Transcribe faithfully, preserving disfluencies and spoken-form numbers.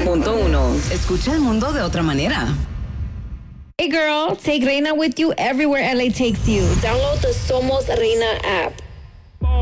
punto uno. Escucha el mundo de otra manera. Hey girl, take Reina with you everywhere L A takes you. Download the Somos Reina app.